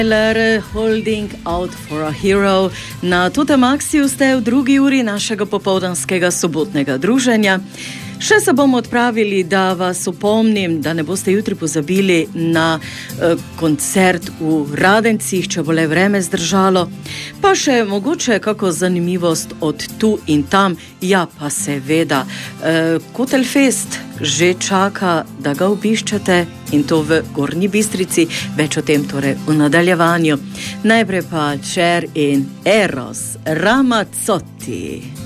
Holding out for a hero. Na tutem akciju ste v drugi uri našega popoldanskega sobotnega druženja. Še se bomo odpravili, da vas opomnim, da ne boste jutri pozabili na koncert v Radencih, če bo le vreme zdržalo. Pa še mogoče kako zanimivost od tu in tam. Ja, pa seveda, Kotelfest že čaka, da ga obiščete in to v Gornji Bistrici. Več o tem torej v nadaljevanju. Najprej pa Cher in Eros Ramazzotti.